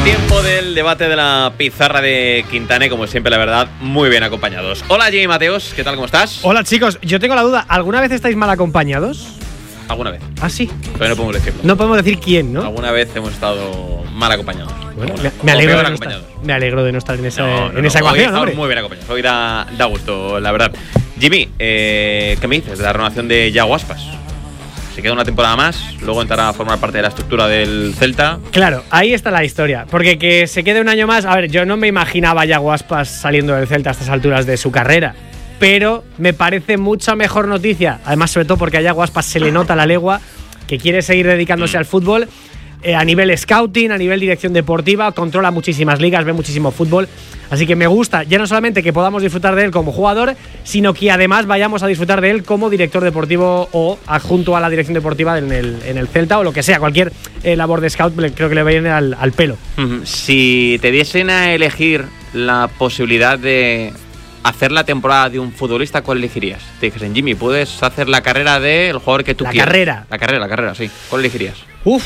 Tiempo del debate de la pizarra de Quintana, como siempre, la verdad, muy bien acompañados. Hola, Jimmy Mateos, ¿qué tal? ¿Cómo estás? Hola, chicos. Yo tengo la duda. ¿Alguna vez estáis mal acompañados? ¿Alguna vez? ¿Ah, sí? Todavía no podemos decirlo. No podemos decir quién, ¿no? Alguna vez hemos estado mal acompañados. Bueno, me alegro de no estar en esa ecuación, hoy estamos hombre. muy bien acompañados. Hoy da gusto, la verdad. Jimmy, ¿qué me dices de la renovación de Yago Aspas? Se queda una temporada más, luego entrará a formar parte de la estructura del Celta. Claro, ahí está la historia. Porque que se quede un año más… A ver, yo no me imaginaba a Yago Aspas saliendo del Celta a estas alturas de su carrera. Pero me parece mucha mejor noticia, además sobre todo porque a Yago Aspas se le nota la legua, que quiere seguir dedicándose al fútbol, a nivel scouting, a nivel dirección deportiva, controla muchísimas ligas, ve muchísimo fútbol. Así que me gusta, ya no solamente que podamos disfrutar de él como jugador, sino que además vayamos a disfrutar de él como director deportivo o adjunto a la dirección deportiva en el Celta o lo que sea, cualquier labor de scout creo que le viene al pelo. Si te diesen a elegir la posibilidad de hacer la temporada de un futbolista, ¿cuál elegirías? Te dijesen, Jimmy, puedes hacer la carrera del jugador que tú quieras. La carrera, sí. ¿Cuál elegirías?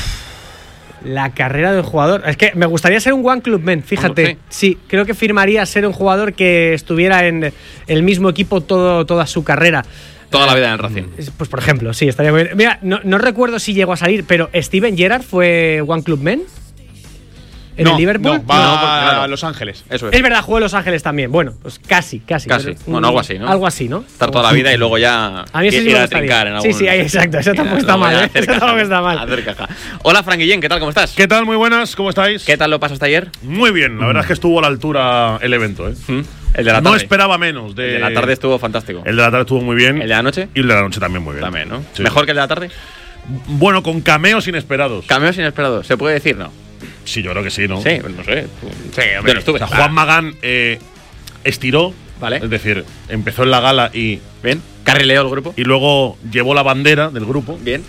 La carrera del jugador. Es que me gustaría ser un One Club Man, fíjate. Sí, creo que firmaría ser un jugador que estuviera en el mismo equipo toda su carrera. Toda la vida en el Racing. Pues por ejemplo, sí, estaría muy bien. Mira, no recuerdo si llegó a salir, pero ¿Steven Gerrard fue One Club Man? ¿En el Liverpool? No, va a Los Ángeles. Eso es verdad, jugó en Los Ángeles también. Bueno, pues casi. Pero, bueno, algo así, ¿no? Algo así, ¿no? Estar toda la vida y luego ya a mí eso ir a trincar en algún… Sí, exacto. Eso tampoco está mal, ¿eh? Eso tampoco está mal. Hacer caja. Hola, Fran Guillén, ¿qué tal? ¿Cómo estás? ¿Qué tal? Muy buenas, ¿cómo estáis? ¿Qué tal lo pasaste ayer? Muy bien, la verdad es que estuvo a la altura el evento, ¿eh? El de la tarde. No esperaba menos. El de la tarde estuvo fantástico. El de la tarde estuvo muy bien. ¿El de la noche? Y el de la noche también muy bien. También, ¿no? Sí. ¿Mejor que el de la tarde? Bueno, con cameos inesperados. ¿Cameos inesperados? ¿Se puede decir, no? Sí, yo creo que sí, ¿no? Sí, no sé. Sí, hombre. Yo no estuve. O sea, Juan Magán estiró. Vale. Es decir, empezó en la gala y… Bien. Carrileó el grupo. Y luego llevó la bandera del grupo. Bien.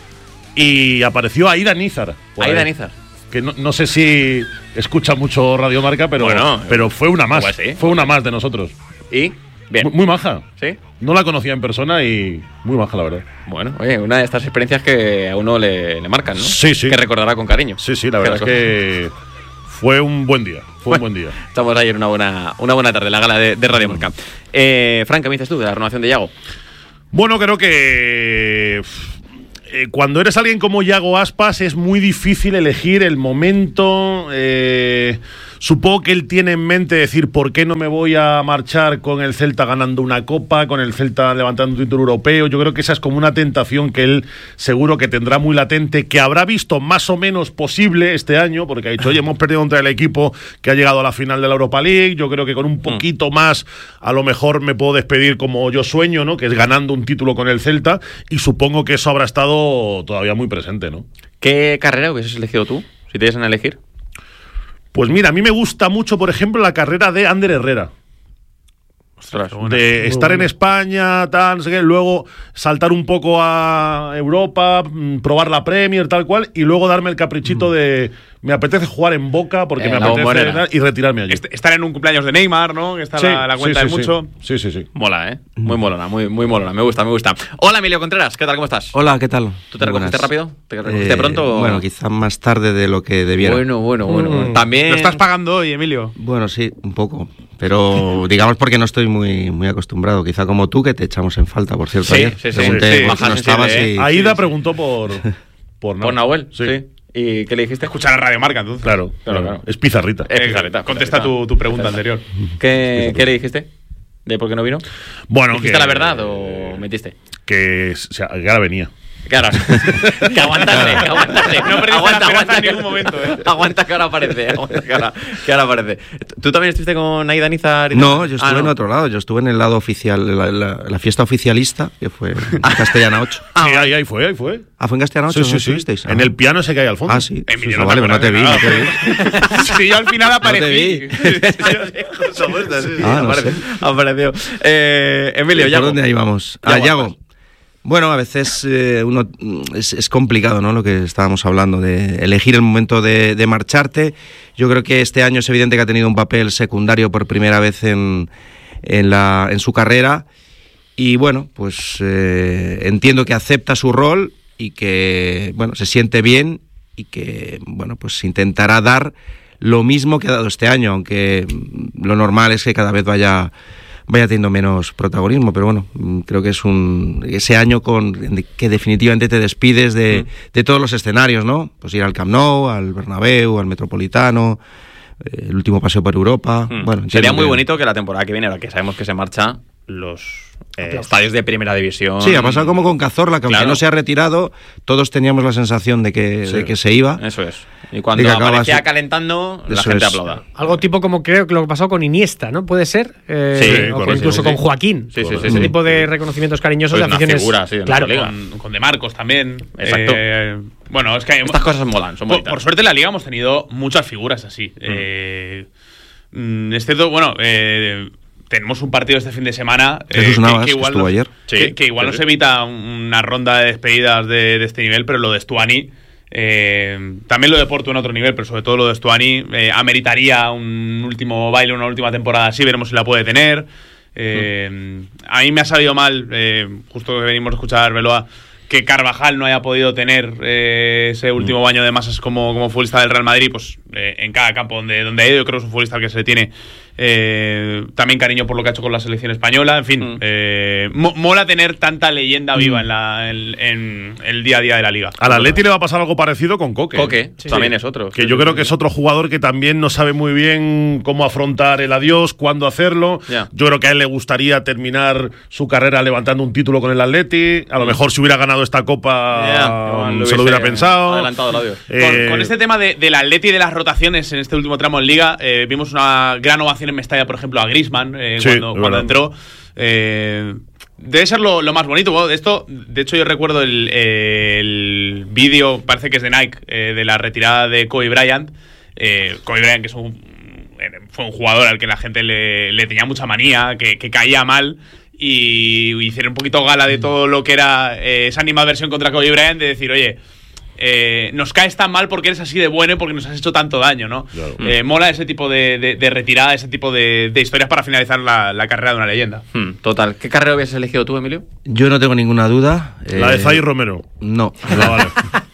Y apareció Aida Nízar. Aida Nízar. Que no sé si escucha mucho Radio Marca, pero, bueno, pero fue una más. Pues sí. Fue una más de nosotros. ¿Y? Bien. Muy maja. ¿Sí? No la conocía en persona y muy maja, la verdad. Bueno, oye, una de estas experiencias que a uno le marcan, ¿no? Sí. Que recordará con cariño. Sí, la verdad es que fue un buen día. Fue un buen día. Estamos ayer una buena tarde, la gala de Radio Marca. Frank, ¿qué me dices tú de la renovación de Yago? Bueno, creo que cuando eres alguien como Yago Aspas es muy difícil elegir el momento. Supongo que él tiene en mente decir por qué no me voy a marchar con el Celta ganando una copa, con el Celta levantando un título europeo. Yo creo que esa es como una tentación que él seguro que tendrá muy latente, que habrá visto más o menos posible este año, porque ha dicho, oye, hemos perdido contra el equipo que ha llegado a la final de la Europa League. Yo creo que con un poquito más a lo mejor me puedo despedir como yo sueño, ¿no? Que es ganando un título con el Celta, y supongo que eso habrá estado todavía muy presente, ¿no? ¿Qué carrera hubieses elegido tú, si te diesen a elegir? Pues mira, a mí me gusta mucho, por ejemplo, la carrera de Ander Herrera. Ostras, de estar en España, tal, no sé qué, luego saltar un poco a Europa, probar la Premier, tal cual, y luego darme el caprichito de me apetece jugar en Boca porque me apetece y retirarme allí. Estar en un cumpleaños de Neymar, ¿no? Que está la cuenta de mucho. Sí. Mola, ¿eh? Muy molona, muy molona. Me gusta. Hola, Emilio Contreras, ¿qué tal? ¿Cómo estás? Hola, ¿qué tal? ¿Tú te recogiste rápido? ¿Te recogiste pronto? Bueno, quizás más tarde de lo que debiera. Bueno. También… ¿Lo estás pagando hoy, Emilio? Bueno, sí, un poco. Pero digamos porque no estoy muy acostumbrado. Quizá como tú, que te echamos en falta, por cierto. Sí. Pregunté por qué no estabas y… Aida preguntó por Nahuel. Sí. ¿Y qué le dijiste? Escuchar a Radio Marca, entonces. Claro. Es pizarrita. Contesta tu pregunta anterior. ¿Qué le dijiste? ¿De por qué no vino? Bueno, ¿dijiste la verdad o metiste? Que ahora venía. Claro, que aguantadle. No aguanta en ningún momento, Aguanta que ahora aparece. ¿Tú también estuviste con Aida Nízar? No, yo estuve en otro lado. Yo estuve en el lado oficial, la fiesta oficialista, que fue en Castellana 8. Sí, ahí fue. ¿Ah, fue en Castellana 8? Sí. ¿Estuvisteis? En el piano ese que hay al fondo. Ah, sí. Emilio, vale, no te vi. Sí, yo al final aparecí. Apareció. Emilio, ¿por dónde ahí vamos? Yago. Bueno, a veces uno es complicado, ¿no? Lo que estábamos hablando, de elegir el momento de marcharte. Yo creo que este año es evidente que ha tenido un papel secundario por primera vez en su carrera. Y bueno, pues entiendo que acepta su rol y que, bueno, se siente bien y que, bueno, pues intentará dar lo mismo que ha dado este año, aunque lo normal es que cada vez vaya teniendo menos protagonismo, pero bueno, creo que es ese año que definitivamente te despides de todos los escenarios, ¿no? Pues ir al Camp Nou, al Bernabéu, al Metropolitano, el último paseo por Europa. Bueno, sería muy bonito que la temporada que viene, la que sabemos que se marcha, los estadios de primera división. Sí, ha pasado como con Cazorla, que aunque no se ha retirado, todos teníamos la sensación de que se iba. Eso es. Y cuando aparecía calentando, la gente aplauda. Algo tipo como creo que lo que pasó con Iniesta, ¿no? ¿Puede ser? O incluso con Joaquín. Ese tipo de reconocimientos cariñosos pues de aficiones. Figura, claro, con De Marcos también. Exacto. Bueno, es que estas cosas molan, son bonitas. Por suerte en la Liga hemos tenido muchas figuras así. Excepto, bueno, tenemos un partido este fin de semana Jesús Navas, que igual estuvo ayer. Que igual nos evita una ronda de despedidas de este nivel, pero lo de Stuani, también lo de Porto en otro nivel, pero sobre todo lo de Stuani ameritaría un último baile, una última temporada así, veremos si la puede tener. A mí me ha salido mal, justo que venimos a escuchar Beloa, que Carvajal no haya podido tener ese último baño de masas como futbolista del Real Madrid, pues en cada campo donde ha ido. Yo creo que es un futbolista al que se le tiene también cariño por lo que ha hecho con la selección española. En fin, mola tener tanta leyenda viva en el día a día de la Liga. Al Atleti le va a pasar algo parecido con Coque. Coque también es otro. Que yo creo que es otro jugador que también no sabe muy bien cómo afrontar el adiós, cuándo hacerlo. Yo creo que a él le gustaría terminar su carrera levantando un título con el Atleti. A lo mejor si hubiera ganado esta Copa se lo hubiera pensado. Adelantado el adiós. Con este tema del Atleti y de las rotaciones en este último tramo en Liga, vimos una gran ovación en Mestalla, por ejemplo, a Griezmann cuando entró. Debe ser lo más bonito. Bueno, de esto, de hecho, yo recuerdo el vídeo, parece que es de Nike, de la retirada de Kobe Bryant. Kobe Bryant, que fue un jugador al que la gente le tenía mucha manía, que caía mal. Y hicieron un poquito gala de todo lo que era esa animadversión contra Kobe Bryant, de decir, oye, nos caes tan mal porque eres así de bueno y porque nos has hecho tanto daño, ¿no? Claro. Mola ese tipo de retirada, ese tipo de historias para finalizar la carrera de una leyenda. Total. ¿Qué carrera hubieses elegido tú, Emilio? Yo no tengo ninguna duda. La de Zay Romero. No. Vale.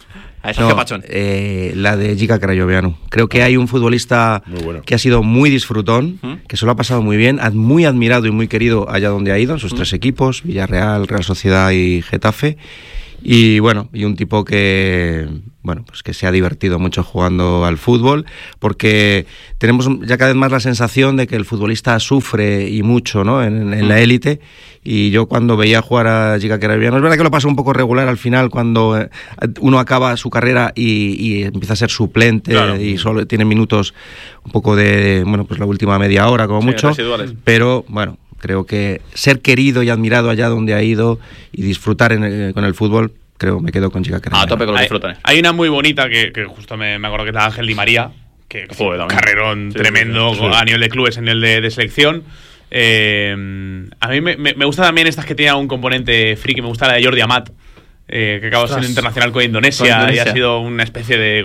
La de Giga Crayoveanu. Creo que hay un futbolista que ha sido muy disfrutón, que se lo ha pasado muy bien, muy admirado y muy querido allá donde ha ido, en sus tres equipos, Villarreal, Real Sociedad y Getafe. Y bueno, y un tipo que pues que se ha divertido mucho jugando al fútbol, porque tenemos ya cada vez más la sensación de que el futbolista sufre y mucho, ¿no? en la élite. Y yo cuando veía jugar a Giga Crayoveanu, es verdad que lo pasa un poco regular al final cuando uno acaba su carrera y empieza a ser suplente, claro, y solo tiene minutos un poco de pues la última media hora como mucho, residuales. Pero bueno, creo que ser querido y admirado allá donde ha ido y disfrutar con el fútbol, creo me quedo con Giga Crayoveanu. A tope con lo disfrutan. Hay una muy bonita que justo me acuerdo que es la Ángel Di María, que un carrerón tremendo a nivel de clubes, a nivel de selección. A mí me gusta también estas que tienen un componente friki. Me gusta la de Jordi Amat, que acaba de ser internacional con Indonesia y ha sido una especie de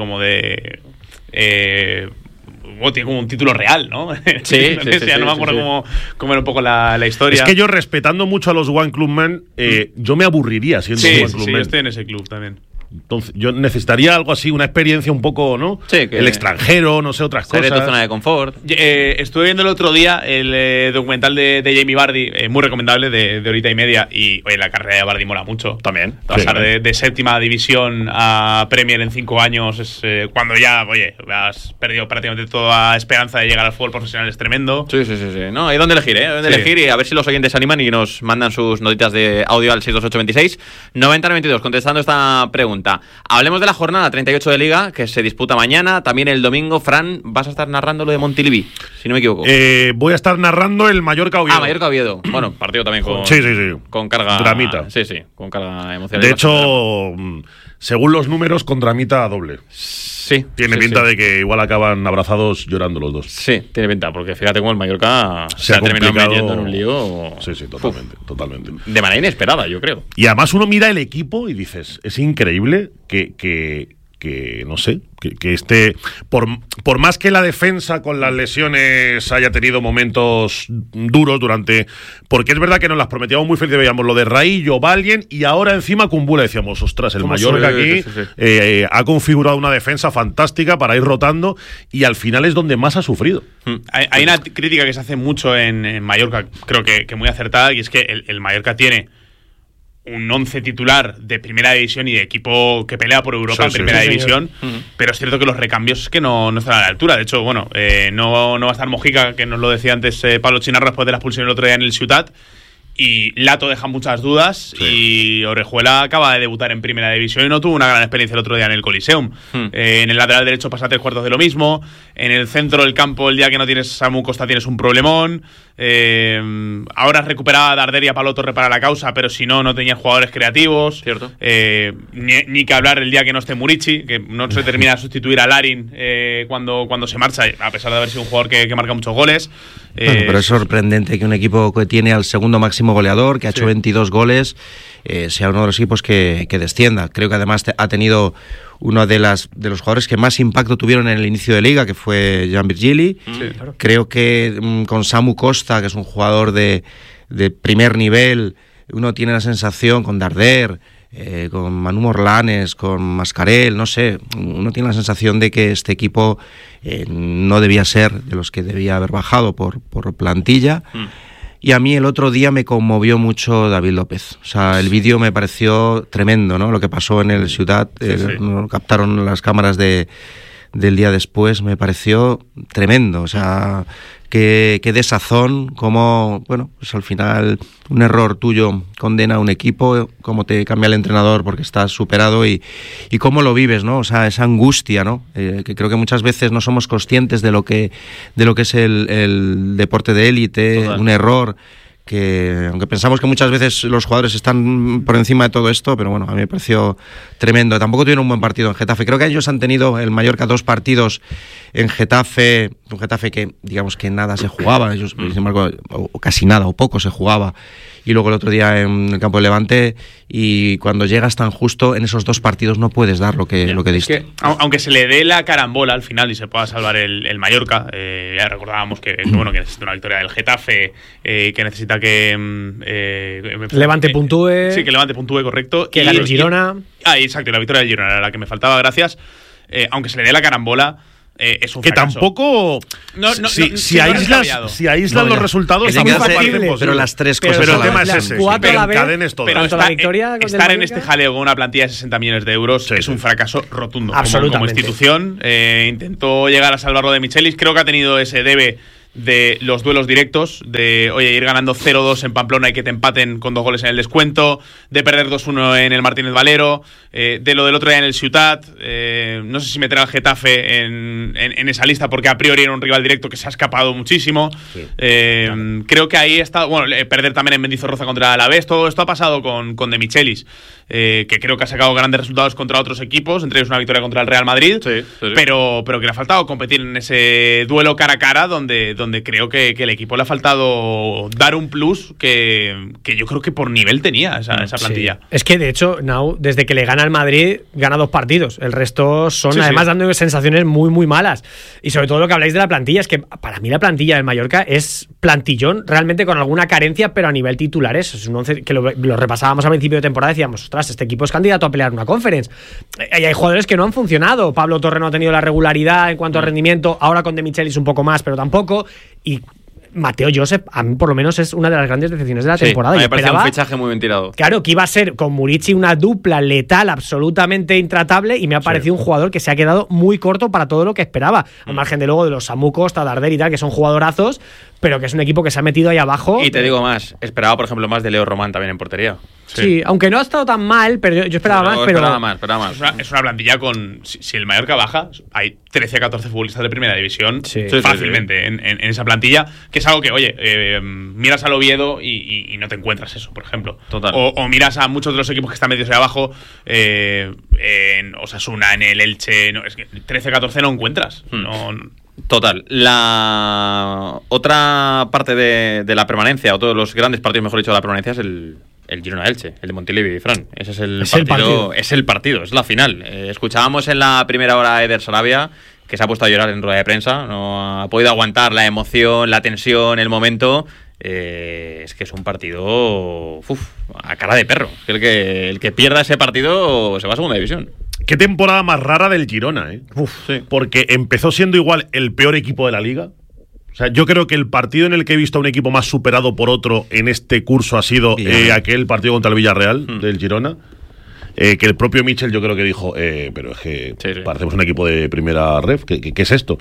tiene como un título real, ¿no? Sí, no me acuerdo cómo era un poco la historia. Es que yo, respetando mucho a los One Club Men, yo me aburriría siendo un One Club Men. Sí, yo estoy en ese club también. Entonces, yo necesitaría algo así, una experiencia un poco, ¿no? Sí, el extranjero, no sé, otras cosas. De tu zona de confort. Estuve viendo el otro día el documental de Jamie Vardy, muy recomendable, de horita y media. Y oye, la carrera de Vardy mola mucho. También. Pasar de séptima división a Premier en 5 años es cuando ya, oye, has perdido prácticamente toda esperanza de llegar al fútbol profesional, es tremendo. Sí. No, hay donde elegir, Hay donde elegir, y a ver si los oyentes se animan y nos mandan sus notitas de audio al 62826 9092 contestando esta pregunta. Hablemos de la jornada 38 de Liga, que se disputa mañana, también el domingo. Fran, vas a estar narrando lo de Montilivi, si no me equivoco. Voy a estar narrando el Mallorca-Oviedo. Mallorca-Oviedo. Bueno, partido también con... Sí. Con carga... Dramita. Sí, con carga emocional. De hecho, según los números, con dramita doble. Sí. Tiene pinta de que igual acaban abrazados llorando los dos. Sí, tiene pinta, porque fíjate cómo el Mallorca se ha terminado metiendo en un lío. Sí, totalmente. De manera inesperada, yo creo. Y además uno mira el equipo y dices, es increíble que no sé, que esté, por más que la defensa con las lesiones haya tenido momentos duros porque es verdad que nos las prometíamos muy felices, veíamos lo de Raillo, Valien y ahora encima Kumbula, decíamos, ostras, el Mallorca aquí ha configurado una defensa fantástica para ir rotando y al final es donde más ha sufrido. Hay una crítica que se hace mucho en Mallorca, creo que muy acertada, y es que el Mallorca tiene un 11 titular de primera división y de equipo que pelea por Europa en primera división, pero es cierto que los recambios es que no están a la altura. De hecho, bueno, no va a estar Mojica, que nos lo decía antes Pablo Chinarro después de la expulsión el otro día en el Ciutat, y Lato deja muchas dudas, y Orejuela acaba de debutar en primera división y no tuvo una gran experiencia el otro día en el Coliseum. En el lateral derecho pasa 3/4 de lo mismo, en el centro del campo el día que no tienes Samu Costa tienes un problemón. Ahora recuperaba a Darder y a Pablo Torre para la causa, pero si no tenía jugadores creativos. Cierto. Ni que hablar el día que no esté Murici, que no se termina de sustituir a Larin cuando se marcha, a pesar de haber sido un jugador que marca muchos goles. Bueno, pero es sorprendente que un equipo que tiene al segundo máximo goleador, que ha hecho 22 goles, sea uno de los equipos que descienda. Creo que además ha tenido uno de los jugadores que más impacto tuvieron en el inicio de liga, que fue Jan Virgili. Claro. Creo que con Samu Costa, que es un jugador de primer nivel, uno tiene la sensación, con Darder, con Manu Morlanes, con Mascarell, no sé, uno tiene la sensación de que este equipo no debía ser de los que debía haber bajado por plantilla. Y a mí el otro día me conmovió mucho David López. O sea, el vídeo me pareció tremendo, ¿no? Lo que pasó en el Ciutat, captaron las cámaras del día después, me pareció tremendo. O sea, qué desazón, cómo, bueno, pues al final un error tuyo condena a un equipo, cómo te cambia el entrenador porque estás superado y cómo lo vives, ¿no? O sea, esa angustia, ¿no? Que creo que muchas veces no somos conscientes de lo que es el deporte de élite. Total. Un error que, aunque pensamos que muchas veces los jugadores están por encima de todo esto, pero bueno, a mí me pareció tremendo. Tampoco tuvieron un buen partido en Getafe. Creo que ellos han tenido, el Mallorca, 2 partidos en Getafe, un Getafe que digamos que nada se jugaba, ellos, sin embargo, o casi nada, o poco se jugaba. Y luego el otro día en el campo de Levante, y cuando llegas tan justo en esos 2 partidos no puedes dar lo que diste. Es que, aunque se le dé la carambola al final y se pueda salvar el Mallorca, ya recordábamos que necesita una victoria del Getafe, que necesita que Levante puntúe. Sí, que Levante puntúe, correcto. Que gane el Girona. Exacto, la victoria del Girona era la que me faltaba, gracias. Aunque se le dé la carambola, es un que fracaso. Tampoco si aíslan los resultados es tampoco factible, pero las 3 cosas pero el tema es ese, encadenes todo. Pero estar en este jaleo con una plantilla de 60 millones de euros es un fracaso rotundo como institución. Intentó llegar a salvarlo de Michelis, creo que ha tenido ese debe de los duelos directos, de ir ganando 0-2 en Pamplona y que te empaten con 2 goles en el descuento, de perder 2-1 en el Martínez Valero, de lo del otro día en el Ciutat. No sé si meter al Getafe en esa lista porque a priori era un rival directo que se ha escapado muchísimo. Creo que ahí está, perder también en Mendizorroza contra el Alavés. Todo esto ha pasado con De Michelis, que creo que ha sacado grandes resultados contra otros equipos, entre ellos una victoria contra el Real Madrid, pero que le ha faltado competir en ese duelo cara a cara donde creo que el equipo le ha faltado dar un plus que yo creo que por nivel tenía esa plantilla. Sí. Es que de hecho, Nau, desde que le gana al Madrid, gana 2 partidos. El resto son además dando sensaciones muy, muy malas. Y sobre todo lo que habláis de la plantilla, es que para mí la plantilla del Mallorca es plantillón, realmente con alguna carencia, pero a nivel titulares. Es un 11 que lo repasábamos al principio de temporada, decíamos, ostras, este equipo es candidato a pelear una Conference. Y hay jugadores que no han funcionado. Pablo Torre no ha tenido la regularidad en cuanto a rendimiento, ahora con De Michelis un poco más, pero tampoco. Y Mateo Josep, a mí por lo menos es una de las grandes decepciones de la temporada. Me parece un fichaje muy bien tirado. Claro, que iba a ser con Murici una dupla letal absolutamente intratable, y me ha parecido un jugador que se ha quedado muy corto para todo lo que esperaba. Al margen de luego de los Samu Costa, Darder y tal, que son jugadorazos, pero que es un equipo que se ha metido ahí abajo. Y te digo más, esperaba por ejemplo más de Leo Román también en portería. Sí, aunque no ha estado tan mal, pero yo esperaba más. Esperaba más. Es una plantilla con. Si el Mallorca baja, hay 13 a 14 futbolistas de primera división fácilmente en esa plantilla, que es algo que, miras al Oviedo y no te encuentras eso, por ejemplo. Total. O miras a muchos de los equipos que están metidos ahí abajo, en Osasuna, en el Elche, es que 13 a 14 no encuentras. Total. La otra parte de la permanencia, o todos los grandes partidos, mejor dicho, de la permanencia, es el El Girona-Elche, el de Montilivi, Fran. Ese es el partido. Es el partido, es la final. Escuchábamos en la primera hora a Eder Sarabia, que se ha puesto a llorar en rueda de prensa. No ha podido aguantar la emoción, la tensión, el momento. Es que es un partido a cara de perro. El que pierda ese partido se va a segunda división. Qué temporada más rara del Girona, Sí. Porque empezó siendo igual el peor equipo de la liga. O sea, yo creo que el partido en el que he visto a un equipo más superado por otro en este curso ha sido aquel partido contra el Villarreal del Girona. Que el propio Michel yo creo que dijo, pero es que parecemos un equipo de primera ref, ¿qué es esto?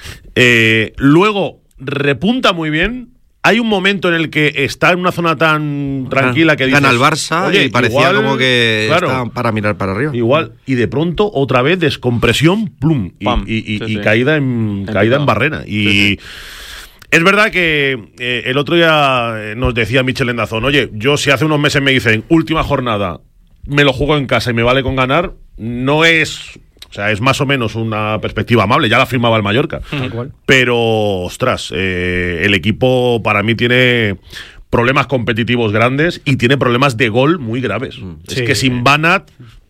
Luego repunta muy bien. Hay un momento en el que está en una zona tan tranquila que dices, gana el Barça y parecía igual, como que está para mirar para arriba. Igual, y de pronto otra vez descompresión, plum, y caída en barrena. Y es verdad que el otro día nos decía Michel Endazón, oye, yo si hace unos meses me dicen última jornada, me lo juego en casa y me vale con ganar, no es... O sea, es más o menos una perspectiva amable, ya la firmaba el Mallorca. Pero, ostras, el equipo para mí tiene problemas competitivos grandes y tiene problemas de gol muy graves. Es que sin Banat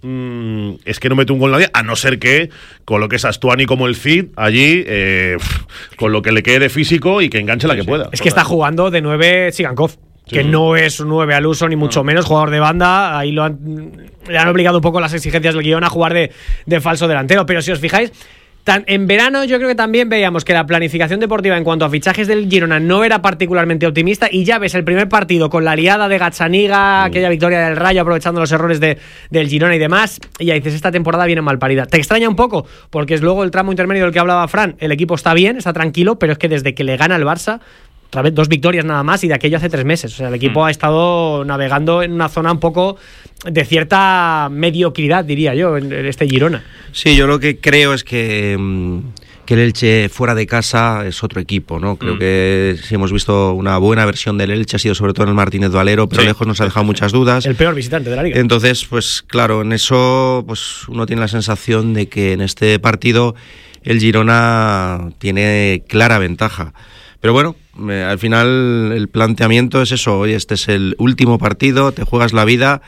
es que no mete un gol nadie, a no ser que coloques a Stuani como el Cid allí, con lo que le quede de físico y que enganche la que pueda. Es que está jugando de 9 Sigankov. Que no es un 9 al uso, ni mucho menos, jugador de banda. Ahí le han obligado un poco las exigencias del guión a jugar de falso delantero. Pero si os fijáis, en verano yo creo que también veíamos que la planificación deportiva en cuanto a fichajes del Girona no era particularmente optimista. Y ya ves el primer partido con la liada de Gazzaniga, aquella victoria del Rayo aprovechando los errores del Girona y demás. Y ya dices, esta temporada viene mal parida. Te extraña un poco, porque es luego el tramo intermedio del que hablaba Fran. El equipo está bien, está tranquilo, pero es que desde que le gana el Barça, otra vez 2 victorias nada más, y de aquello hace 3 meses. O sea, el equipo ha estado navegando en una zona un poco de cierta mediocridad, diría yo, en este Girona. Sí, yo lo que creo es que el Elche fuera de casa es otro equipo, ¿no? Creo que sí hemos visto una buena versión del Elche, ha sido sobre todo en el Martínez Valero, pero lejos nos ha dejado muchas dudas. El peor visitante de la liga. Entonces, pues claro, en eso pues uno tiene la sensación de que en este partido el Girona tiene clara ventaja. Pero bueno, al final el planteamiento es eso, oye, este es el último partido, te juegas la vida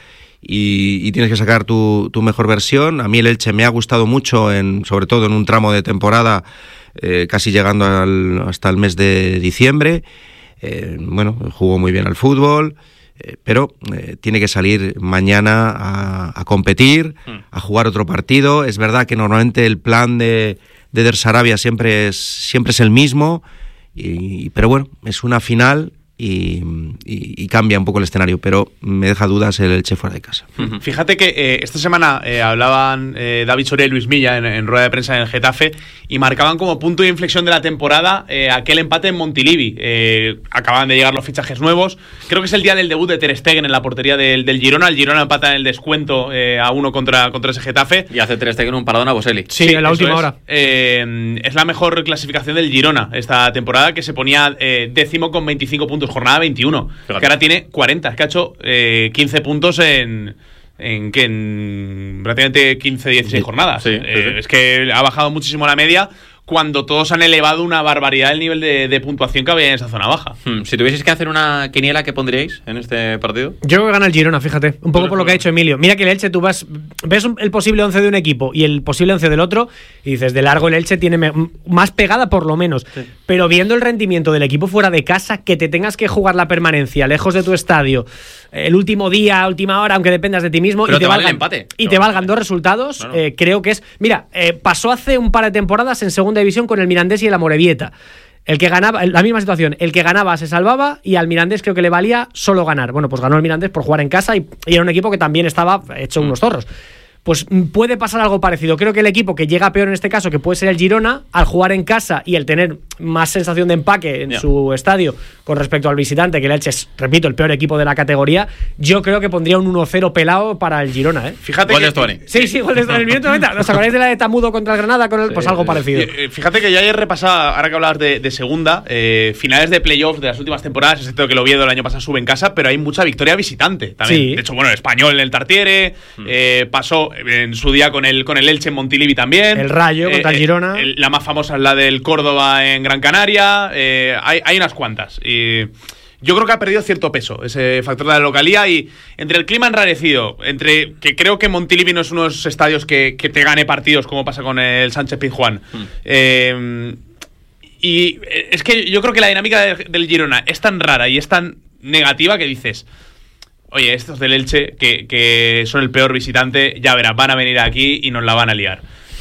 y tienes que sacar tu mejor versión. A mí el Elche me ha gustado mucho, sobre todo en un tramo de temporada, casi llegando hasta el mes de diciembre. Bueno, jugó muy bien al fútbol, pero tiene que salir mañana a competir, a jugar otro partido. Es verdad que normalmente el plan de Eder Sarabia siempre es el mismo, pero bueno, es una final y cambia un poco el escenario, pero me deja dudas el Elche fuera de casa. Fíjate que esta semana hablaban David Soria y Luis Milla en rueda de prensa en el Getafe y marcaban como punto de inflexión de la temporada aquel empate en Montilivi. Acaban de llegar los fichajes nuevos. Creo que es el día del debut de Ter Stegen en la portería del Girona. El Girona empata en el descuento a 1 contra ese Getafe. Y hace Ter Stegen un paradón a Boselli. Sí, en la última hora. Es la mejor clasificación del Girona esta temporada, que se ponía décimo con 25 puntos, jornada 21. Fíjate. Que ahora tiene 40. Es que ha hecho 15 puntos en prácticamente 15-16 jornadas. Sí. Es que ha bajado muchísimo la media, cuando todos han elevado una barbaridad el nivel de puntuación que había en esa zona baja. Si tuvieseis que hacer una quiniela, ¿qué pondríais en este partido? Yo creo que gana el Girona, fíjate. Un poco por lo que ha hecho Emilio. Mira que el Elche, tú ves el posible 11 de un equipo y el posible 11 del otro, y dices, de largo el Elche tiene más pegada por lo menos. Sí. Pero viendo el rendimiento del equipo fuera de casa, que te tengas que jugar la permanencia lejos de tu estadio, el último día, última hora, aunque dependas de ti mismo, pero y te valgan el empate. Y te valgan 2 resultados, claro. Creo que es... Mira, pasó hace un par de temporadas en segunda división con el Mirandés y el Amorebieta. El que ganaba, la misma situación, el que ganaba se salvaba y al Mirandés creo que le valía solo ganar. Bueno, pues ganó el Mirandés por jugar en casa y era un equipo que también estaba hecho unos zorros. Pues puede pasar algo parecido. Creo que el equipo que llega peor en este caso, que puede ser el Girona, al jugar en casa y el tener más sensación de empaque en su estadio con respecto al visitante, que el Elche es, repito, el peor equipo de la categoría, yo creo que pondría un 1-0 pelado para el Girona. Fíjate gol de Stuani. Sí, gol de Stuani. En el minuto 90. ¿Os acordáis de la de Tamudo contra el Granada? Pues algo parecido. Fíjate que yo ayer repasaba, ahora que hablabas de segunda, finales de playoffs de las últimas temporadas, excepto que el Oviedo el año pasado sube en casa, pero hay mucha victoria visitante también. Sí. De hecho, bueno, el Español en el Tartiere, pasó en su día con el Elche en Montilivi también. El Rayo contra el Girona. La más famosa es la del Córdoba en Gran Canaria. Hay unas cuantas. Y yo creo que ha perdido cierto peso ese factor de la localía, y entre el clima enrarecido, entre que creo que Montilivi no es uno de esos estadios que te gane partidos como pasa con el Sánchez Pizjuán, y es que yo creo que la dinámica del Girona es tan rara y es tan negativa que dices, oye, estos del Elche, que son el peor visitante, ya verás, van a venir aquí y nos la van a liar.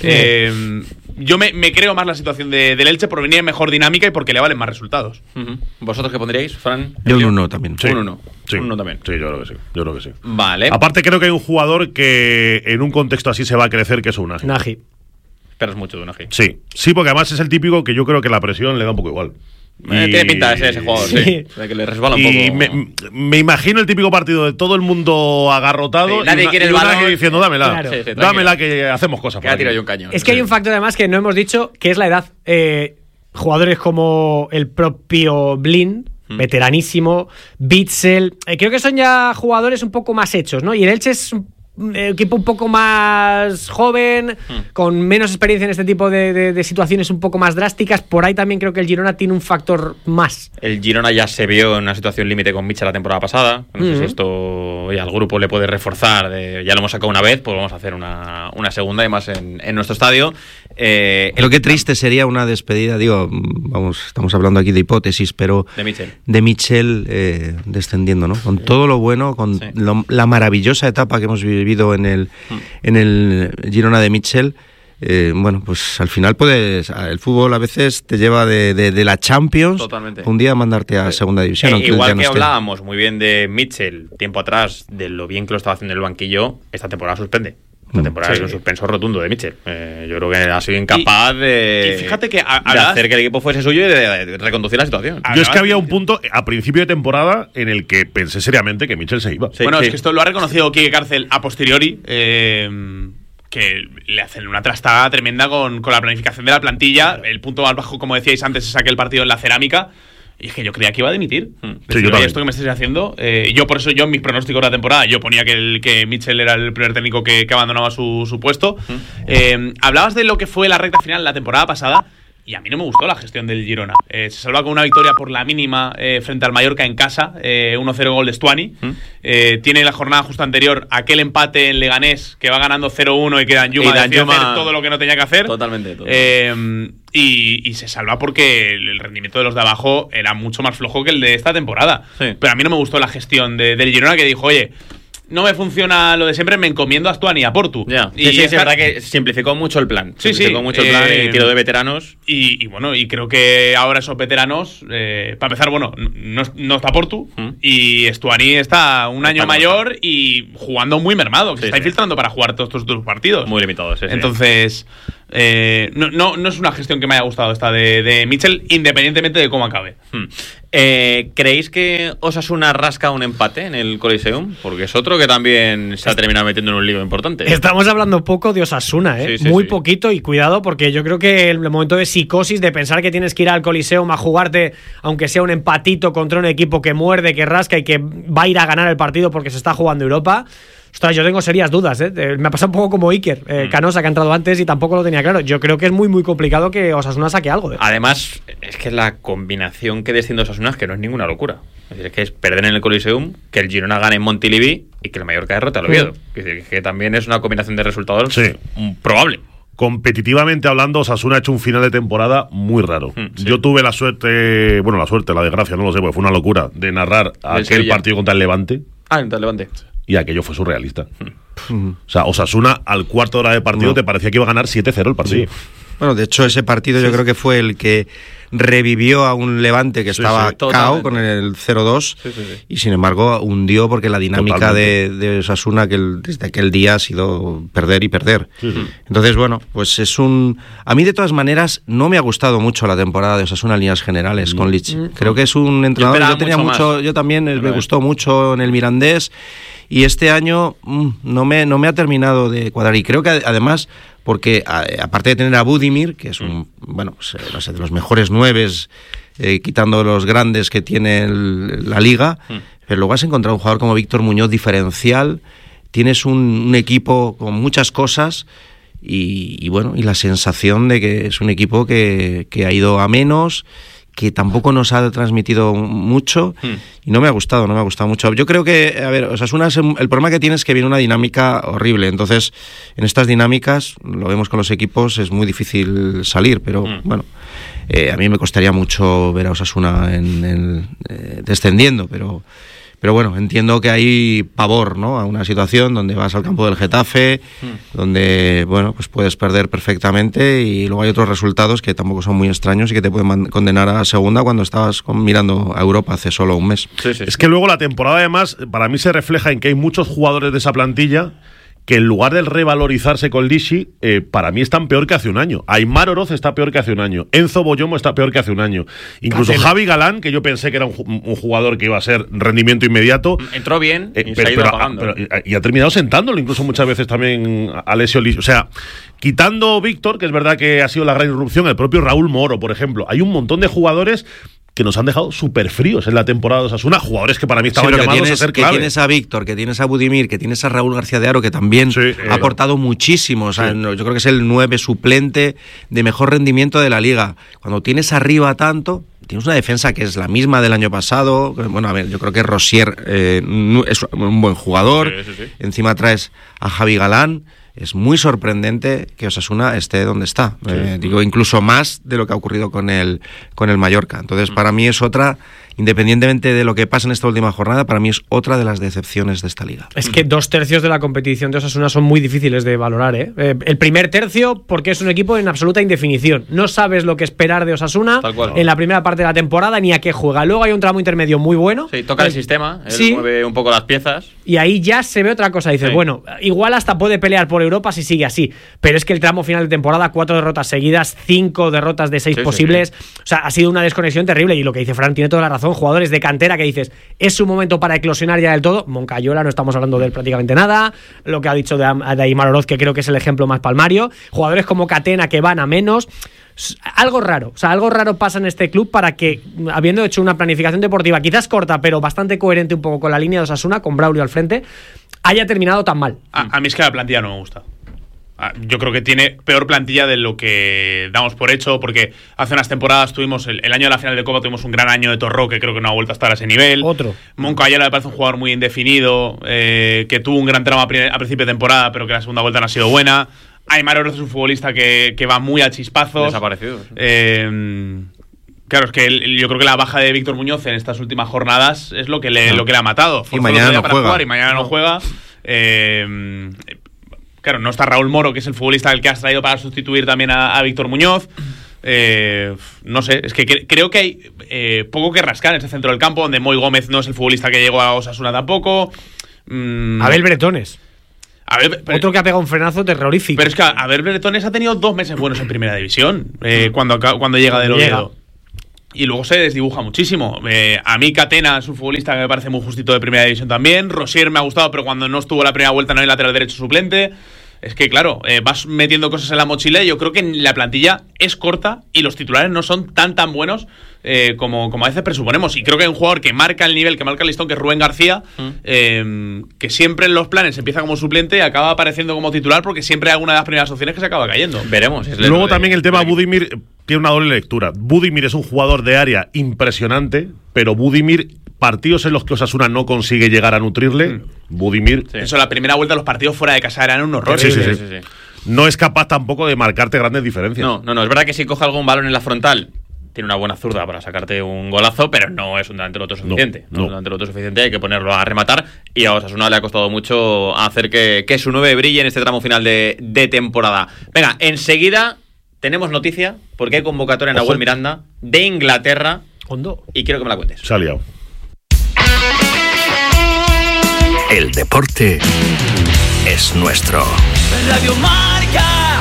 Yo me creo más la situación del Elche por venir en mejor dinámica y porque le valen más resultados. ¿Vosotros qué pondríais, Fran? Yo un 1 también. Sí. Un 1. Sí. Un 1 también. Sí, yo creo que sí. Vale. Aparte, creo que hay un jugador que en un contexto así se va a crecer, que es Unai. Nagy. Esperas mucho de Unai. Sí, porque además es el típico que yo creo que la presión le da un poco igual. Tiene pinta de ese jugador, sí. De que le resbala un poco. Me imagino el típico partido de todo el mundo agarrotado, sí, nadie quiere el balón diciendo dámela, claro. dámela que hacemos cosas. Que ha tirado yo un cañón. Es que hay un factor además que no hemos dicho, que es la edad. Jugadores como el propio Blin, veteranísimo, Bitzel, creo que son ya jugadores un poco más hechos, ¿no? Y el Elche es un equipo un poco más joven, con menos experiencia en este tipo de situaciones un poco más drásticas. Por ahí también creo que el Girona tiene un factor más. El Girona ya se vio en una situación límite con Mitchell la temporada pasada. No sé si esto al grupo le puede reforzar. Ya lo hemos sacado una vez, pues vamos a hacer una segunda y más en nuestro estadio. Lo que triste sería una despedida, estamos hablando aquí de hipótesis, pero de Mitchell descendiendo, ¿no? Con todo lo bueno, con la maravillosa etapa que hemos vivido en el Girona de Mitchell. Pues al final el fútbol a veces te lleva de la Champions. Totalmente. Un día a mandarte a segunda división. Igual que hablábamos muy bien de Mitchell tiempo atrás, de lo bien que lo estaba haciendo en el banquillo, esta temporada suspende. Esta temporada es un suspenso rotundo de Mitchell. Yo creo que ha sido incapaz de fíjate que de hacer que el equipo fuese suyo y de reconducir la situación. Yo es que había un punto a principio de temporada en el que pensé seriamente que Mitchell se iba. Es que esto lo ha reconocido Quique Cárcel a posteriori, que le hacen una trastada tremenda con la planificación de la plantilla. El punto más bajo, como decíais antes, es aquel partido en la Cerámica. Y es que yo creía que iba a dimitir. Esto que me estáis haciendo. Por eso en mis pronósticos de la temporada, yo ponía que Mitchell era el primer técnico que abandonaba su puesto. Hablabas de lo que fue la recta final de la temporada pasada. Y a mí no me gustó la gestión del Girona. Se salva con una victoria por la mínima frente al Mallorca en casa, 1-0 gol de Stuani. Tiene la jornada justo anterior aquel empate en Leganés que va ganando 0-1 y que Danjuma decide hacer todo lo que no tenía que hacer. Totalmente. Y se salva porque el rendimiento de los de abajo era mucho más flojo que el de esta temporada. Pero a mí no me gustó la gestión del Girona, que dijo, oye, no me funciona lo de siempre, me encomiendo a Stuani y a Portu. Y es verdad que simplificó mucho el plan. Simplificó mucho el plan y tiró de veteranos. Y creo que ahora esos veteranos, para empezar, no está Portu, y Stuani está un año mayor y jugando muy mermado, que se está infiltrando para jugar todos estos partidos. Muy limitados. Entonces, no es una gestión que me haya gustado esta de Mitchell, independientemente de cómo acabe. ¿Creéis que Osasuna rasca un empate en el Coliseum? Porque es otro que también se ha terminado metiendo en un lío importante. Estamos hablando poco de Osasuna, muy poquito, y cuidado, porque yo creo que el momento de psicosis, de pensar que tienes que ir al Coliseum a jugarte, aunque sea un empatito contra un equipo que muerde, que rasca y que va a ir a ganar el partido porque se está jugando Europa. Ostras, yo tengo serias dudas, Me ha pasado un poco como Iker Canosa, que ha entrado antes y tampoco lo tenía claro. Yo creo que es muy, muy complicado que Osasuna saque algo. Además, es que la combinación que desciende Osasuna es que no es ninguna locura. Es decir, que es perder en el Coliseum, que el Girona gane en Montilivi y que el Mallorca derrote al Oviedo. Es decir, que también es una combinación de resultados probable. Competitivamente hablando, Osasuna ha hecho un final de temporada muy raro. Yo tuve la desgracia, no lo sé, porque fue una locura, de narrar aquel partido contra el Levante. Contra el Levante. Y aquello fue surrealista. O sea, Osasuna al cuarto de hora de partido te parecía que iba a ganar 7-0 el partido. Bueno, de hecho ese partido yo creo que fue el que revivió a un Levante que estaba cao con el 0-2 y sin embargo hundió, porque la dinámica de Osasuna desde aquel día ha sido perder y perder. Entonces, pues a mí de todas maneras no me ha gustado mucho la temporada de Osasuna en líneas generales con Lich. Creo que es un entrenador, yo también me gustó mucho en el Mirandés, y este año no me ha terminado de cuadrar, y creo que además, porque aparte de tener a Budimir, que es de los mejores 9, quitando los grandes que tiene la liga, pero luego has encontrado un jugador como Víctor Muñoz diferencial, tienes un equipo con muchas cosas y la sensación de que es un equipo que ha ido a menos, que tampoco nos ha transmitido mucho y no me ha gustado mucho. Yo creo que, a ver, Osasuna, el problema que tiene es que viene una dinámica horrible, entonces en estas dinámicas, lo vemos con los equipos, es muy difícil salir, pero bueno, a mí me costaría mucho ver a Osasuna descendiendo, pero bueno, entiendo que hay pavor, ¿no?, a una situación donde vas al campo del Getafe, donde, bueno, pues puedes perder perfectamente, y luego hay otros resultados que tampoco son muy extraños y que te pueden condenar a segunda cuando estabas mirando a Europa hace solo un mes. Sí. Es que luego la temporada, además, para mí se refleja en que hay muchos jugadores de esa plantilla que en lugar de revalorizarse con Lishi, para mí están peor que hace un año. Aimar Oroz está peor que hace un año. Enzo Boyomo está peor que hace un año. Incluso Javi Galán, que yo pensé que era un jugador que iba a ser rendimiento inmediato. Entró bien y se ha ido apagando. Y ha terminado sentándolo, incluso muchas veces también Alessio Lishi. O sea, quitando Víctor, que es verdad que ha sido la gran irrupción, el propio Raúl Moro, por ejemplo. Hay un montón de jugadores que nos han dejado súper fríos en la temporada de Osasuna, jugadores que para mí estaban llamados a ser clave. Que tienes a Víctor, que tienes a Budimir, que tienes a Raúl García de Haro, que también ha aportado muchísimo. O sea, yo creo que es el 9 suplente de mejor rendimiento de la Liga. Cuando tienes arriba tanto, tienes una defensa que es la misma del año pasado. Bueno, a ver, yo creo que Rosier es un buen jugador. Sí. Encima traes a Javi Galán. Es muy sorprendente que Osasuna esté donde está. Digo, incluso más de lo que ha ocurrido con el Mallorca. Entonces, para mí es otra, independientemente de lo que pasa en esta última jornada, para mí es otra de las decepciones de esta liga. Es que 2/3 de la competición de Osasuna son muy difíciles de valorar, ¿eh? El primer tercio, porque es un equipo en absoluta indefinición. No sabes lo que esperar de Osasuna en la primera parte de la temporada ni a qué juega. Luego hay un tramo intermedio muy bueno. Sí, toca el sistema, él mueve un poco las piezas. Y ahí ya se ve otra cosa. Dices, bueno, igual hasta puede pelear por Europa si sigue así, pero es que el tramo final de temporada, 4 derrotas seguidas, 5 derrotas de 6 posibles, o sea, ha sido una desconexión terrible. Y lo que dice Fran tiene toda la razón, jugadores de cantera que dices, es su momento para eclosionar ya del todo. Moncayola, no estamos hablando de él prácticamente nada, lo que ha dicho de Aimar Oroz, que creo que es el ejemplo más palmario, jugadores como Catena que van a menos. Algo raro pasa en este club para que, habiendo hecho una planificación deportiva quizás corta, pero bastante coherente un poco con la línea de Osasuna, con Braulio al frente, haya terminado tan mal. A mí es que la plantilla no me gusta. Yo creo que tiene peor plantilla de lo que damos por hecho, porque hace unas temporadas tuvimos el año de la final de Copa, tuvimos un gran año de Torró, que creo que no ha vuelto a estar a ese nivel. Otro. Moncayola me parece un jugador muy indefinido, que tuvo un gran tramo a principio de temporada, pero que la segunda vuelta no ha sido buena. Aimar Oroz es un futbolista que va muy a chispazos. Desaparecido. Claro, es que yo creo que la baja de Víctor Muñoz en estas últimas jornadas es lo que le ha matado. Y mañana no juega. Y mañana no juega. Claro, no está Raúl Moro, que es el futbolista al que has traído para sustituir también a Víctor Muñoz. No sé, es que creo que hay poco que rascar en ese centro del campo, donde Moy Gómez no es el futbolista que llegó a Osasuna tampoco. Abel Bretones. Otro que ha pegado un frenazo terrorífico. Pero es que Abel Bretones ha tenido 2 meses buenos en primera división, cuando llega del Oviedo. Y luego se desdibuja muchísimo. A mí Catena es un futbolista que me parece muy justito de primera división también. Rosier me ha gustado, pero cuando no estuvo la primera vuelta no hay lateral derecho suplente. Es que, claro, vas metiendo cosas en la mochila y yo creo que la plantilla es corta y los titulares no son tan buenos como a veces presuponemos. Y creo que hay un jugador que marca el nivel, que marca el listón, que es Rubén García, que siempre en los planes empieza como suplente y acaba apareciendo como titular porque siempre hay alguna de las primeras opciones que se acaba cayendo. Veremos. Luego también el tema Budimir tiene una doble lectura. Budimir es un jugador de área impresionante, pero Budimir, partidos en los que Osasuna no consigue llegar a nutrirle, Budimir... Sí. Eso, la primera vuelta los partidos fuera de casa eran un horror. Sí. No es capaz tampoco de marcarte grandes diferencias. No. Es verdad que si coge algún balón en la frontal, tiene una buena zurda para sacarte un golazo, pero no es un delantero autosuficiente. No es un delantero autosuficiente, hay que ponerlo a rematar. Y a Osasuna le ha costado mucho hacer que su 9 brille en este tramo final de temporada. Venga, enseguida tenemos noticia, porque hay convocatoria en Nahuel Miranda de Inglaterra. Y quiero que me la cuentes. Se ha liado. El deporte es nuestro. Radio Marca.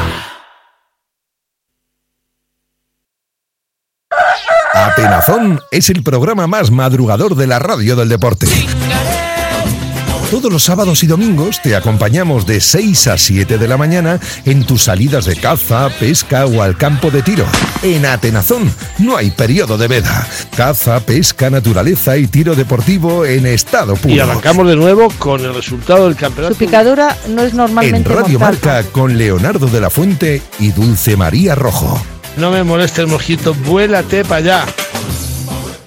Atenazón es el programa más madrugador de la radio del deporte. Todos los sábados y domingos te acompañamos de 6 a 7 de la mañana en tus salidas de caza, pesca o al campo de tiro. En Atenazón no hay periodo de veda. Caza, pesca, naturaleza y tiro deportivo en estado puro. Y arrancamos de nuevo con el resultado del campeonato. Su picadura no es normalmente en Radio mortal. Marca con Leonardo de la Fuente y Dulce María Rojo. No me moleste el mosquito, vuélate para allá.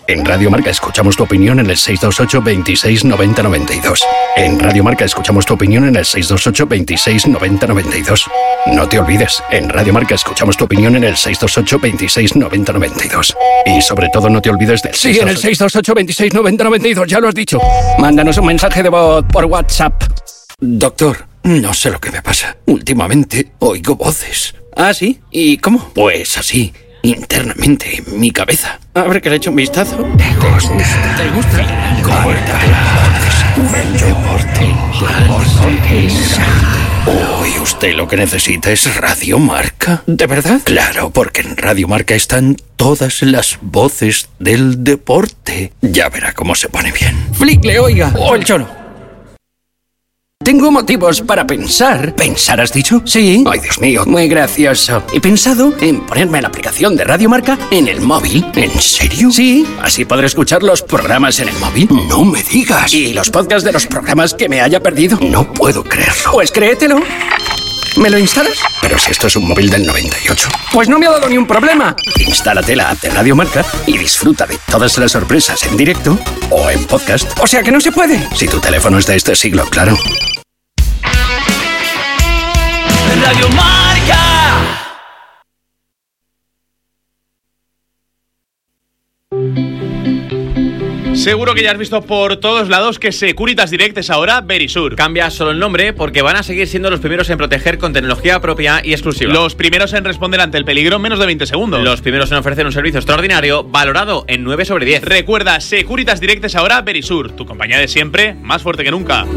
En Radio Marca escuchamos tu opinión en el 628 26 90 92. En Radio Marca escuchamos tu opinión en el 628 26 90 92. No te olvides, en Radio Marca escuchamos tu opinión en el 628 26 90 92. Y sobre todo no te olvides del 628... Sí, en el 628 26 90 92, ya lo has dicho. Mándanos un mensaje de voz por WhatsApp. Doctor, no sé lo que me pasa. Últimamente oigo voces. ¿Ah, sí? ¿Y cómo? Pues así, internamente en mi cabeza. A ver que le eche un vistazo. ¿Te gusta? ¿Te gusta? Uy, usted lo que necesita es Radio Marca. ¿De verdad? Claro, porque en Radio Marca están todas las voces del deporte. Ya verá cómo se pone bien. Flick, le oiga. O el choro. Tengo motivos para pensar. ¿Pensar has dicho? Sí. Ay, Dios mío, muy gracioso. He pensado en ponerme la aplicación de Radio Marca en el móvil. ¿En serio? Sí. Así podré escuchar los programas en el móvil. No me digas. ¿Y los podcasts de los programas que me haya perdido? No puedo creerlo. Pues créetelo. ¿Me lo instalas? Pero si esto es un móvil del 98. Pues no me ha dado ni un problema. Instálate la app de Radio Marca y disfruta de todas las sorpresas en directo o en podcast. O sea que no se puede. Si tu teléfono es de este siglo, claro. Radio Marca. Seguro que ya has visto por todos lados que Securitas Direct es ahora Verisur. Cambia solo el nombre porque van a seguir siendo los primeros en proteger con tecnología propia y exclusiva. Los primeros en responder ante el peligro en menos de 20 segundos. Los primeros en ofrecer un servicio extraordinario valorado en 9 sobre 10. Recuerda, Securitas Direct es ahora Verisur, tu compañía de siempre, más fuerte que nunca.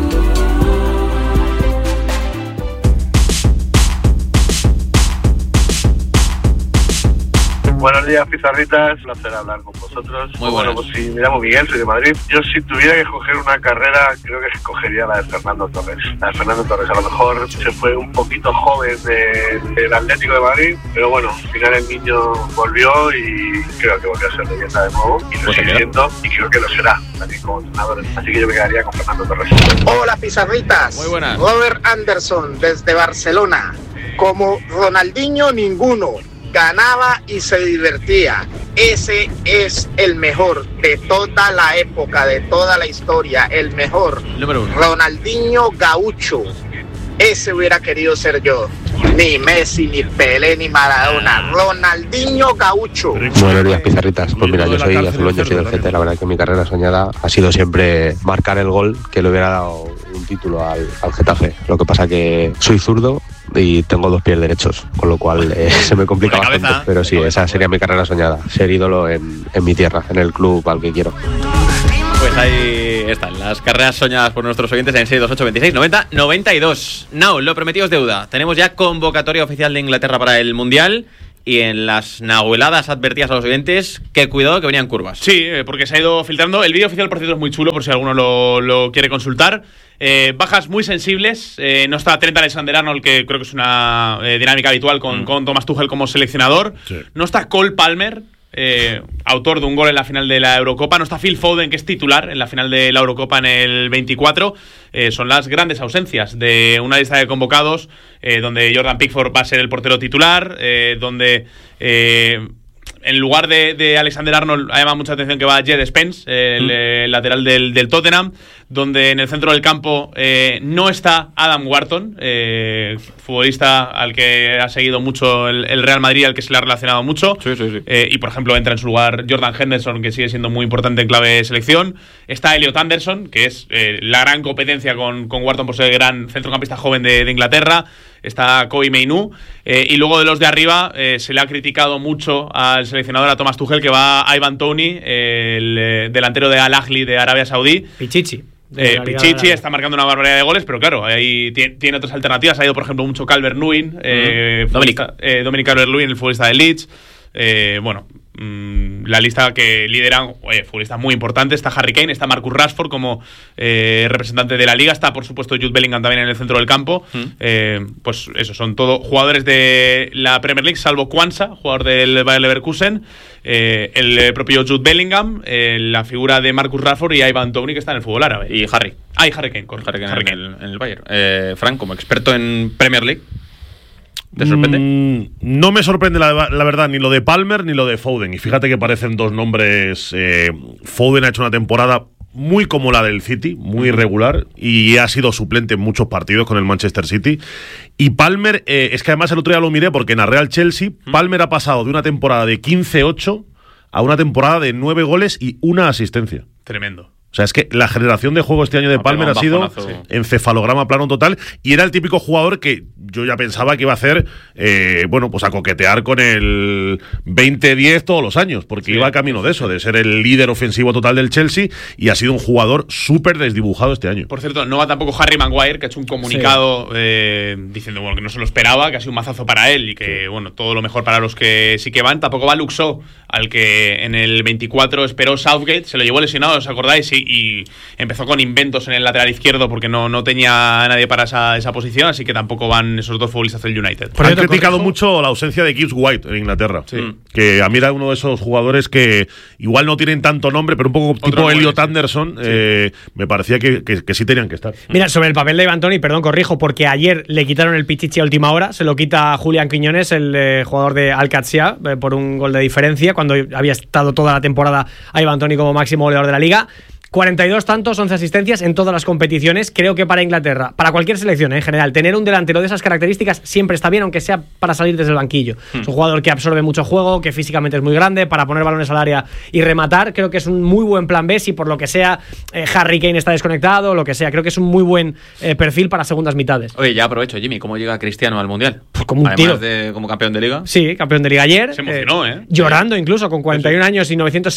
Buenos días, pizarritas. Un placer hablar con vosotros. Muy bueno. Pues sí, me llamo Miguel, soy de Madrid. Yo, si tuviera que escoger una carrera, creo que escogería la de Fernando Torres. La de Fernando Torres, a lo mejor se fue un poquito joven del Atlético de Madrid, pero bueno, al final el niño volvió y creo que volvió a ser leyenda de nuevo. Y lo sigue siendo, y creo que lo será también como entrenador. Así que yo me quedaría con Fernando Torres. Hola, pizarritas. Muy buenas. Robert Anderson, desde Barcelona. Como Ronaldinho, ninguno. Ganaba y se divertía. Ese es el mejor de toda la época, de toda la historia. El mejor. Número 1. Ronaldinho Gaucho. Ese hubiera querido ser yo. Ni Messi, ni Pelé, ni Maradona. Ronaldinho Gaucho. Buenos días, pizarritas. Pues mira, yo soy azulón, yo soy del Getafe. La verdad es que mi carrera soñada ha sido siempre marcar el gol que le hubiera dado un título al Getafe. Lo que pasa que soy zurdo y tengo 2 pies derechos, con lo cual se me complica bastante. Pero sí, esa sería mi carrera soñada, ser ídolo en mi tierra, en el club al que quiero. Pues ahí están las carreras soñadas por nuestros oyentes en 628 26 90 92. Now, lo prometido es deuda. Tenemos ya convocatoria oficial de Inglaterra para el Mundial. Y en las nahueladas advertidas a los oyentes que cuidado que venían curvas. Sí, porque se ha ido filtrando. El vídeo oficial, por cierto, es muy chulo por si alguno lo quiere consultar. Bajas muy sensibles. No está Trent Alexander-Arnold, que creo que es una dinámica habitual con Thomas Tuchel como seleccionador. Sí. No está Cole Palmer, autor de un gol en la final de la Eurocopa. No está Phil Foden, que es titular en la final de la Eurocopa en el 24. Son las grandes ausencias de una lista de convocados, donde Jordan Pickford va a ser el portero titular, donde en lugar de Alexander-Arnold ha llamado mucha atención que va Jed Spence, el lateral del Tottenham, donde en el centro del campo no está Adam Wharton, futbolista al que ha seguido mucho el Real Madrid, al que se le ha relacionado mucho. Sí. Y por ejemplo entra en su lugar Jordan Henderson, que sigue siendo muy importante en clave de selección. Está Elliot Anderson, que es la gran competencia con Wharton por ser el gran centrocampista joven de Inglaterra. Está Kobe Mainoo. Y luego de los de arriba se le ha criticado mucho al seleccionador, a Thomas Tuchel, que va a Ivan Toney, el delantero de Al Ahly de Arabia Saudí. Pichichi. Pichichi está marcando una barbaridad de goles, pero claro, ahí tiene otras alternativas. Ha ido, por ejemplo, mucho Calvert-Lewin, Dominic Calvert-Lewin, el futbolista de Leeds. La lista que lideran futbolistas muy importantes. Está Harry Kane, está Marcus Rashford como representante de la liga. Está, por supuesto, Jude Bellingham también en el centro del campo. Pues eso, son todos jugadores de la Premier League, salvo Kwanza, jugador del Bayer Leverkusen, el propio Jude Bellingham, la figura de Marcus Rashford y Ivan Toney, que está en el fútbol árabe. Y Harry. Y Harry Kane, correcto. Harry Kane en el Bayern. Frank, como experto en Premier League, ¿Te sorprende? No me sorprende la verdad ni lo de Palmer ni lo de Foden. Y fíjate que parecen dos nombres. Foden ha hecho una temporada muy como la del City, muy irregular, y ha sido suplente en muchos partidos con el Manchester City. Y Palmer, es que además el otro día lo miré porque en la Real Chelsea, Palmer ha pasado de una temporada de 15-8 a una temporada de 9 goles y 1 asistencia. Tremendo. O sea, es que la generación de juego este año de Palmer ha sido encefalograma plano total, y era el típico jugador que yo ya pensaba que iba a hacer, pues a coquetear con el 20-10 todos los años, porque iba camino de eso, de ser el líder ofensivo total del Chelsea, y ha sido un jugador súper desdibujado este año. Por cierto, no va tampoco Harry Maguire, que ha hecho un comunicado diciendo que no se lo esperaba, que ha sido un mazazo para él y que todo lo mejor para los que sí que van. Tampoco va Luke Shaw, al que en el 24 esperó Southgate, se lo llevó lesionado, ¿os acordáis? Y empezó con inventos en el lateral izquierdo porque no tenía a nadie para esa posición, así que tampoco van esos dos futbolistas del United. Han criticado mucho la ausencia de Gibbs White en Inglaterra, que a mí era uno de esos jugadores que igual no tienen tanto nombre, pero un poco tipo Elliot Anderson, me parecía que sí tenían que estar. Mira, sobre el papel de Ivan Toney, perdón, corrijo, porque ayer le quitaron el pichichi a última hora, se lo quita Julián Quiñones, el jugador de Al-Qadsiya, por un gol de diferencia, cuando había estado toda la temporada a Ivan Toney como máximo goleador de la Liga. 42 tantos, 11 asistencias en todas las competiciones. Creo que para Inglaterra, para cualquier selección en general, tener un delantero de esas características siempre está bien, aunque sea para salir desde el banquillo. Es un jugador que absorbe mucho juego, que físicamente es muy grande, para poner balones al área y rematar. Creo que es un muy buen plan B si por lo que sea Harry Kane está desconectado, lo que sea. Creo que es un muy buen perfil para segundas mitades. Oye, ya aprovecho, Jimmy, ¿cómo llega Cristiano al Mundial? Pues como un tiro. Como campeón de Liga. Sí, campeón de Liga ayer. Se emocionó, llorando incluso, con 41 años y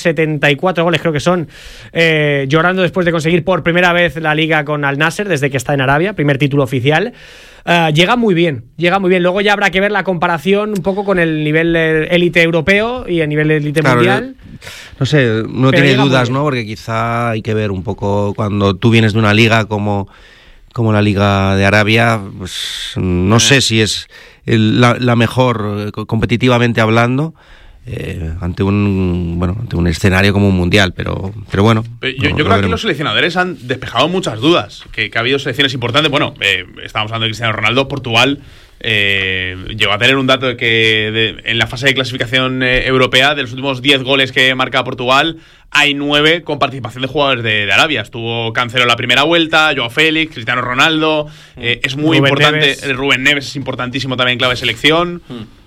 974 goles creo que son. Llorando después de conseguir por primera vez la Liga con Al Nasser desde que está en Arabia, primer título oficial. Llega muy bien. Luego ya habrá que ver la comparación un poco con el nivel élite europeo y el nivel élite mundial. No sé, no tiene dudas, ¿no? Porque quizá hay que ver un poco cuando tú vienes de una liga como la Liga de Arabia, pues no sé si es la mejor competitivamente hablando. Ante un escenario como un mundial, pero bueno. Yo creo que aquí los seleccionadores han despejado muchas dudas, que ha habido selecciones importantes. Estábamos hablando de Cristiano Ronaldo. Portugal llegó a tener un dato de que en la fase de clasificación europea, de los últimos 10 goles que marca Portugal, hay 9 con participación de jugadores de Arabia. Estuvo Cancelo en la primera vuelta, Joao Félix, Cristiano Ronaldo, es muy Rubén importante. Neves. Rubén Neves es importantísimo también en clave de selección.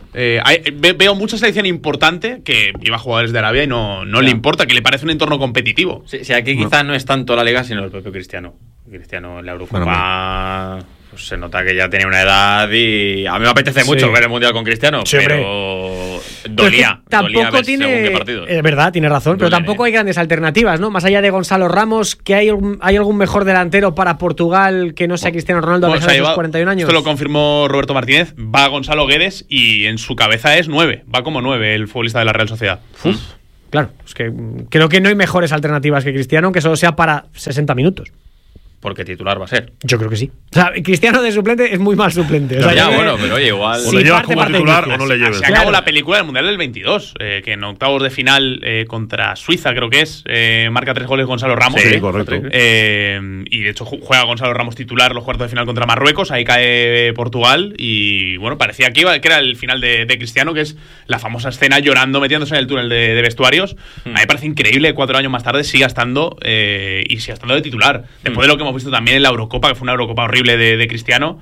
Veo mucha selección importante que lleva jugadores de Arabia y no le importa, que le parece un entorno competitivo. Sí, aquí quizás no es tanto la Liga, sino el propio Cristiano. Cristiano en la Eurocopa pues se nota que ya tenía una edad y a mí me apetece mucho ver el Mundial con Cristiano, pero dolía. Tampoco ver tiene, según qué partido. Es verdad, tiene razón, pero tampoco hay grandes alternativas, ¿no? Más allá de Gonzalo Ramos, que hay algún mejor delantero para Portugal que no sea Cristiano Ronaldo a pesar de sus 41 años. Esto lo confirmó Roberto Martínez. Va Gonzalo Guedes y en su cabeza es 9. Va como 9 el futbolista de la Real Sociedad. Claro, es que creo que no hay mejores alternativas que Cristiano, aunque solo sea para 60 minutos. Porque titular va a ser. Yo creo que sí. O sea, Cristiano de suplente es muy mal suplente. O sea, pero oye, igual. O le llevas como titular o no le lleves. Se acabó la película del Mundial del 22, que en octavos de final contra Suiza, creo que es, marca 3 goles Gonzalo Ramos. Sí, correcto. Y de hecho juega Gonzalo Ramos titular los cuartos de final contra Marruecos, ahí cae Portugal y parecía que era el final de Cristiano, que es la famosa escena llorando, metiéndose en el túnel de vestuarios. A mí me parece increíble que 4 años más tarde siga estando de titular. Después de lo que hemos visto también en la Eurocopa, que fue una Eurocopa horrible de Cristiano,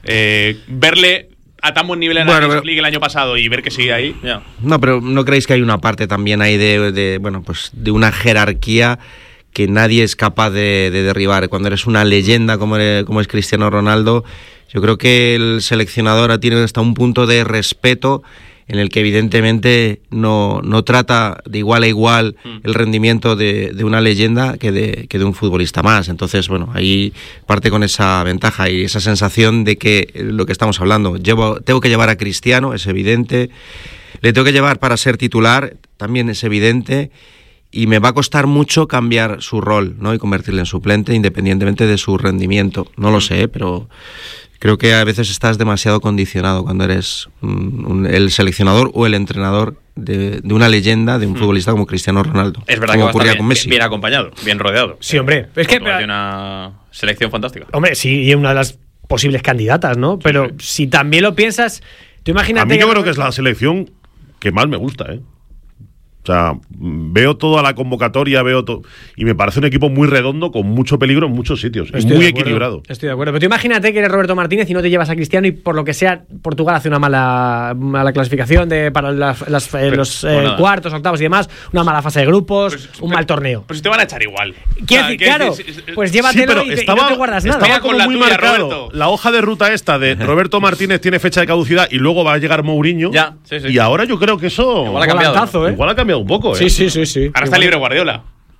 verle a tan buen nivel en la Champions League el año pasado y ver que sigue ahí. No, pero ¿no creéis que hay una parte también ahí de una jerarquía que nadie es capaz de derribar? Cuando eres una leyenda como es Cristiano Ronaldo, yo creo que el seleccionador tiene hasta un punto de respeto en el que evidentemente no trata de igual a igual el rendimiento de una leyenda que de un futbolista más. Entonces, ahí parte con esa ventaja y esa sensación de que lo que estamos hablando, tengo que llevar a Cristiano, es evidente, le tengo que llevar para ser titular, también es evidente, y me va a costar mucho cambiar su rol, ¿no? Y convertirle en suplente independientemente de su rendimiento. No lo sé, pero creo que a veces estás demasiado condicionado cuando eres el seleccionador o el entrenador de una leyenda, de un futbolista como Cristiano Ronaldo. Es verdad que ocurría con Messi. Bien acompañado, bien rodeado. Sí, hombre. Es que hay una selección fantástica. Hombre, sí, y una de las posibles candidatas, ¿no? Pero si también lo piensas, Tú imagínate. A mí yo creo que es la selección que más me gusta, ¿eh? O sea, veo toda la convocatoria, y me parece un equipo muy redondo, con mucho peligro en muchos sitios. Y muy equilibrado. Estoy de acuerdo. Pero tú imagínate que eres Roberto Martínez y no te llevas a Cristiano y por lo que sea, Portugal hace una mala clasificación para los cuartos, octavos y demás, una mala fase de grupos, un mal torneo. Pues te van a echar igual. Quiero decir, claro, pues llévatelo y no te guardas nada. Estaba como muy marcado Roberto. La hoja de ruta esta de Roberto Martínez tiene fecha de caducidad y luego va a llegar Mourinho. Ya, sí. Y ahora yo creo que eso igual ha cambiado, Igual ha cambiado un poco, Sí. Ahora está libre Guardiola.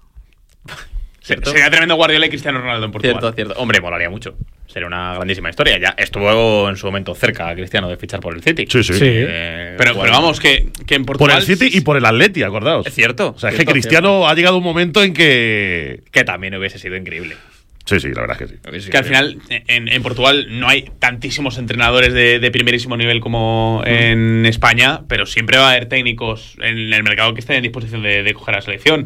Sería tremendo Guardiola y Cristiano Ronaldo en Portugal. Cierto. Hombre, molaría mucho. Sería una grandísima historia. Ya estuvo en su momento cerca Cristiano de fichar por el City. Sí. Pero vamos, que en Portugal... Por el City y por el Atleti, acordaos. Es cierto. O sea, es que Cristiano ha llegado un momento en que también hubiese sido increíble. Sí, la verdad es que sí. Que al final en Portugal no hay tantísimos entrenadores de primerísimo nivel como en España, pero siempre va a haber técnicos en el mercado que estén en disposición de coger a la selección.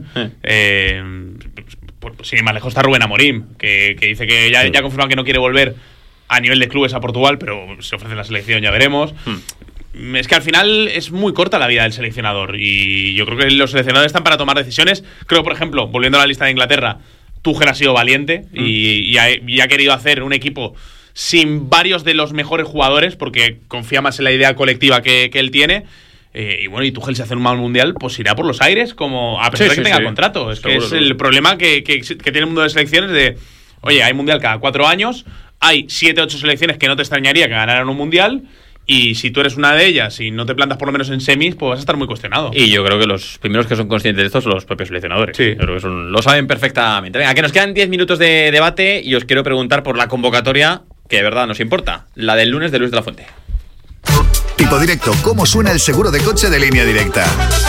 Sin ir más lejos está Rubén Amorim, que dice que ya confirma que no quiere volver a nivel de clubes a Portugal, pero se ofrece la selección, ya veremos. Es que al final es muy corta la vida del seleccionador y yo creo que los seleccionadores están para tomar decisiones. Creo, por ejemplo, volviendo a la lista de Inglaterra, Tuchel ha sido valiente y ha querido hacer un equipo sin varios de los mejores jugadores porque confía más en la idea colectiva que él tiene. Y Tuchel, si hace un mal mundial, pues irá por los aires, como a pesar de que tenga contrato. Es que es el problema que tiene el mundo de selecciones de, oye, hay mundial cada 4 años, hay 7-8 selecciones que no te extrañaría que ganaran un mundial. Y si tú eres una de ellas y no te plantas por lo menos en semis, pues vas a estar muy cuestionado. Y yo creo que los primeros que son conscientes de esto son los propios seleccionadores. Sí. Yo creo que lo saben perfectamente. Venga, que nos quedan 10 minutos de debate y os quiero preguntar por la convocatoria que de verdad nos importa. La del lunes de Luis de la Fuente. Tipo Directo, ¿cómo suena el seguro de coche de Línea Directa?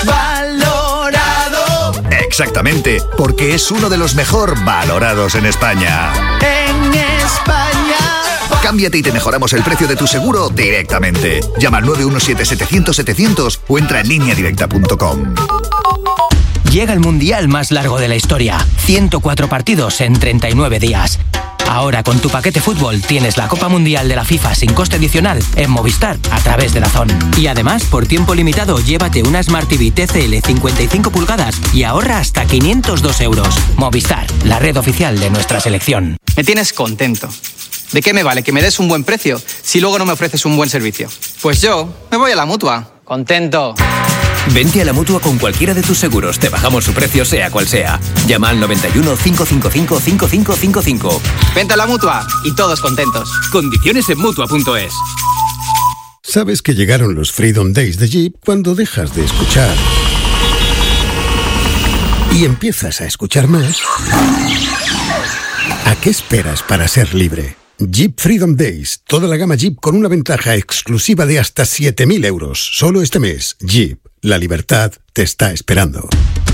Valorado. Exactamente, porque es uno de los mejor valorados en España. En España. Cámbiate y te mejoramos el precio de tu seguro directamente. Llama al 917-700-700 o entra en lineadirecta.com. Llega el mundial más largo de la historia. 104 partidos en 39 días. Ahora con tu paquete fútbol tienes la Copa Mundial de la FIFA sin coste adicional en Movistar a través de DAZN. Y además, por tiempo limitado, llévate una Smart TV TCL 55 pulgadas y ahorra hasta 502 euros. Movistar, la red oficial de nuestra selección. Me tienes contento. ¿De qué me vale que me des un buen precio si luego no me ofreces un buen servicio? Pues yo me voy a la Mutua. Contento. Vente a la Mutua con cualquiera de tus seguros. Te bajamos su precio sea cual sea. Llama al 91 555 5555. Vente a la Mutua y todos contentos. Condiciones en Mutua.es. Sabes que llegaron los Freedom Days de Jeep cuando dejas de escuchar y empiezas a escuchar más. ¿A qué esperas para ser libre? Jeep Freedom Days. Toda la gama Jeep con una ventaja exclusiva de hasta 7.000 euros. Solo este mes. Jeep. La libertad te está esperando.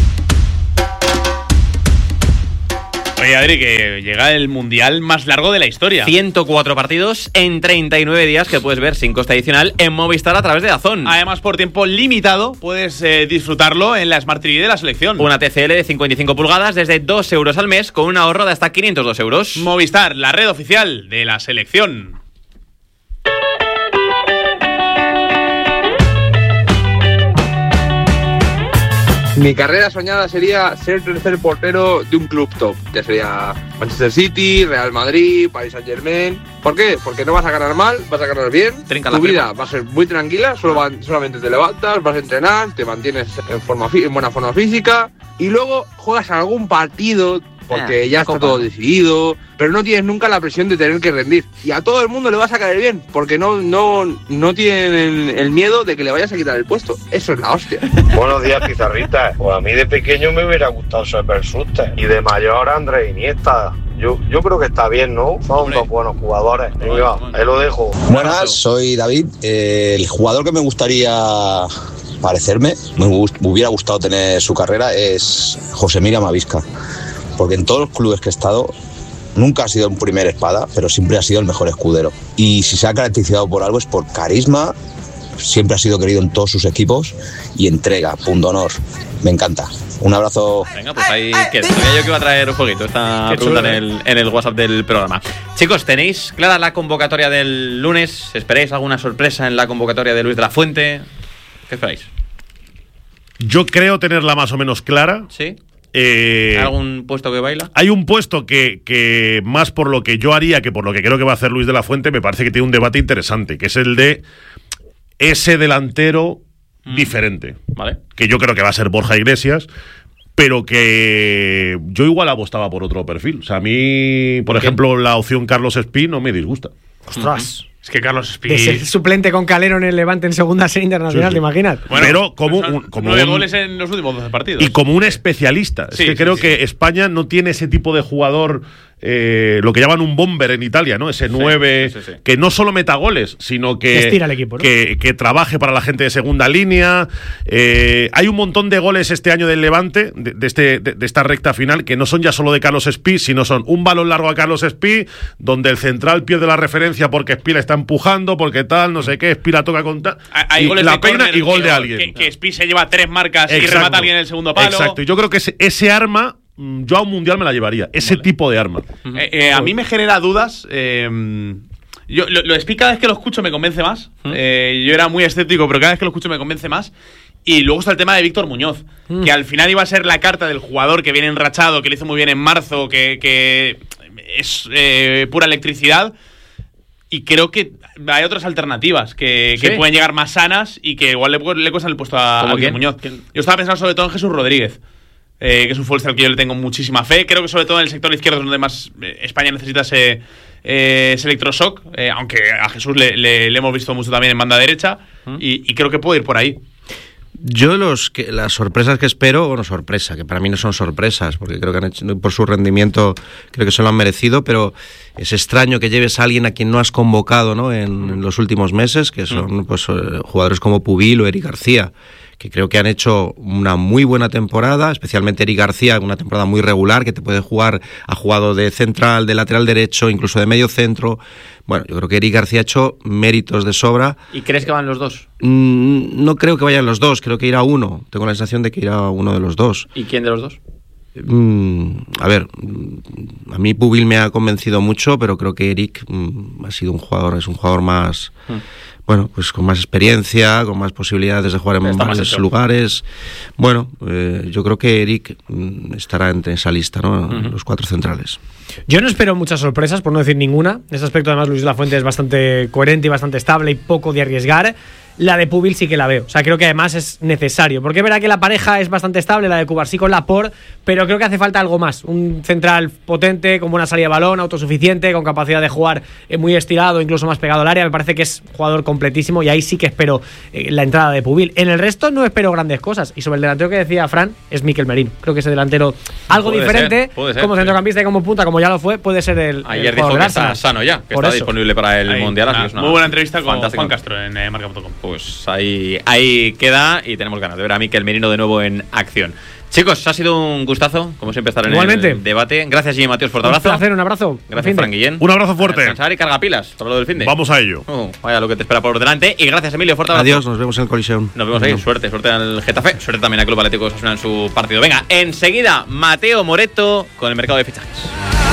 Oye, Adri, que llega el mundial más largo de la historia. 104 partidos en 39 días que puedes ver sin coste adicional en Movistar a través de DAZN. Además, por tiempo limitado, puedes disfrutarlo en la Smart TV de la selección. Una TCL de 55 pulgadas desde 2 euros al mes con un ahorro de hasta 502 euros. Movistar, la red oficial de la selección. Mi carrera soñada sería ser tercer portero de un club top. Ya sería Manchester City, Real Madrid, Paris Saint-Germain. ¿Por qué? Porque no vas a ganar mal, vas a ganar bien. Tu vida va a ser muy tranquila, solamente te levantas, vas a entrenar, te mantienes en buena forma física y luego juegas algún partido porque ya está todo decidido, pero no tienes nunca la presión de tener que rendir. Y a todo el mundo le vas a caer bien, porque no tienen el miedo de que le vayas a quitar el puesto. Eso es la hostia. Buenos días, pizarritas. Pues a mí de pequeño me hubiera gustado ser Bersuste. Y de mayor, Andrés Iniesta. Yo creo que está bien, ¿no? Son dos buenos jugadores. Venga, ahí lo dejo. Buenas, soy David. El jugador que me gustaría parecerme, me hubiera gustado tener su carrera, es José Miguel Amavisca. Porque en todos los clubes que he estado nunca ha sido un primer espada, pero siempre ha sido el mejor escudero. Y si se ha caracterizado por algo es por carisma siempre ha sido querido en todos sus equipos y entrega, punto honor. Me encanta. Un abrazo. Venga, pues ahí queda. Yo que iba a traer un jueguito esta pregunta en el WhatsApp del programa. Chicos, ¿tenéis clara la convocatoria del lunes? ¿Esperáis alguna sorpresa en la convocatoria de Luis de la Fuente? ¿Qué esperáis? Yo creo tenerla más o menos clara. ¿Sí? ¿Hay algún puesto que baila? Hay un puesto que más por lo que yo haría que por lo que creo que va a hacer Luis de la Fuente, me parece que tiene un debate interesante, que es el de ese delantero diferente. Vale. Que yo creo que va a ser Borja Iglesias, pero que yo igual apostaba por otro perfil. O sea, a mí, por ejemplo, la opción Carlos Espí no me disgusta. ¡Ostras! Es que Carlos Espí... De ser suplente con Calero en el Levante en segunda serie internacional, ¿te imaginas? Bueno, pero como 9 goles en los últimos 12 partidos. Y como un especialista. Es que creo que España no tiene ese tipo de jugador, lo que llaman un bomber en Italia, ¿no? Ese 9 que no solo meta goles, sino que estira el equipo, ¿no? que trabaje para la gente de segunda línea. Hay un montón de goles este año del Levante, de esta recta final, que no son ya solo de Carlos Espí, sino son un balón largo a Carlos Espí, donde el central pierde la referencia porque Espí la está empujando, porque tal, no sé qué, Espí la toca con tal, hay goles la de peina córner, y gol de alguien. Que Espí se lleva 3 marcas y remata a alguien en el segundo palo. Exacto, y yo creo que ese arma, yo a un mundial me la llevaría, ese tipo de arma. A mí me genera dudas. Yo lo de Espí cada vez que lo escucho me convence más. Yo era muy escéptico, pero cada vez que lo escucho me convence más. Y luego está el tema de Víctor Muñoz, que al final iba a ser la carta del jugador que viene enrachado, que lo hizo muy bien en marzo, que es pura electricidad. Y creo que hay otras alternativas que pueden llegar más sanas y que igual le cuestan el puesto a Víctor Muñoz. Yo estaba pensando sobre todo en Jesús Rodríguez, que es un futbolista al que yo le tengo muchísima fe. Creo que sobre todo en el sector izquierdo es donde más España necesita ese electroshock, aunque a Jesús le hemos visto mucho también en banda derecha, y creo que puede ir por ahí. Yo las sorpresas que espero, bueno, sorpresa, que para mí no son sorpresas, porque creo que han hecho, por su rendimiento, creo que se lo han merecido, pero es extraño que lleves a alguien a quien no has convocado, ¿no? en los últimos meses, que son pues jugadores como Pubil o Eric García, que creo que han hecho una muy buena temporada, especialmente Eric García, una temporada muy regular, que te puede jugar, ha jugado de central, de lateral derecho, incluso de medio centro. Bueno, yo creo que Eric García ha hecho méritos de sobra. ¿Y crees que van los dos? No creo que vayan los dos, creo que irá uno. Tengo la sensación de que irá uno de los dos. ¿Y quién de los dos? A ver, a mí Pubil me ha convencido mucho, pero creo que Eric es un jugador más... Bueno, pues con más experiencia, con más posibilidades de jugar en varios lugares. Bueno, yo creo que Eric estará entre esa lista, ¿no? Los 4 centrales. Yo no espero muchas sorpresas, por no decir ninguna. En ese aspecto, además, Luis de la Fuente es bastante coherente y bastante estable y poco de arriesgar. La de Pubil sí que la veo. O sea, creo que además es necesario. Porque es verdad que la pareja es bastante estable, la de Cubarsí con Laporte, pero creo que hace falta algo más. Un central potente, con buena salida de balón, autosuficiente, con capacidad de jugar muy estirado, incluso más pegado al área. Me parece que es jugador completísimo y ahí sí que espero la entrada de Pubil. En el resto no espero grandes cosas. Y sobre el delantero que decía Fran, es Mikel Merino. Creo que ese delantero algo diferente, como centrocampista y como punta, como ya lo fue, puede ser el ayer dijo que está sano ya, que está disponible para el Mundial. Muy buena entrevista con Juan Castro en marca.com. Pues ahí queda y tenemos ganas de ver a Mikel Merino de nuevo en acción. Chicos, ha sido un gustazo, como siempre, estar en el debate. Gracias, Jimmy Mateos, fuerte abrazo. Un placer, un abrazo. Gracias, Fran Guillén. Un abrazo fuerte. Descansar y carga pilas para lo del finde. Vamos a ello. Vaya lo que te espera por delante. Y gracias, Emilio, fuerte abrazo. Adiós, nos vemos en el Coliseum. Nos vemos ahí. Suerte al Getafe. Suerte también al Club Atlético Osasuna en su partido. Venga, enseguida, Mateo Moreto con el mercado de fichajes.